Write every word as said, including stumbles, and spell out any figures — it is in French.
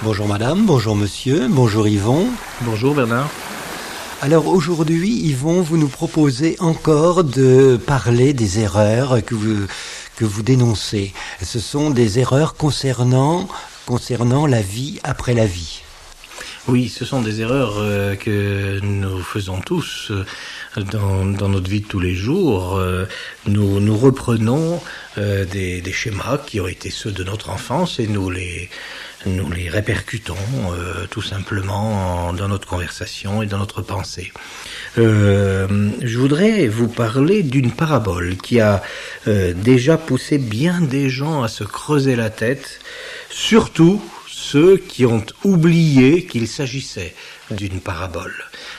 Bonjour madame, bonjour monsieur, bonjour Yvon. Bonjour Bernard. Alors aujourd'hui, Yvon, vous nous proposez encore de parler des erreurs que vous, que vous dénoncez. Ce sont des erreurs concernant, concernant la vie après la vie. Oui, ce sont des erreurs euh, que nous faisons tous euh, dans, dans notre vie de tous les jours. Euh, nous, nous reprenons euh, des, des schémas qui ont été ceux de notre enfance et nous les, nous les répercutons euh, tout simplement en, dans notre conversation et dans notre pensée. Euh, je voudrais vous parler d'une parabole qui a euh, déjà poussé bien des gens à se creuser la tête, surtout ceux qui ont oublié qu'il s'agissait d'une parabole.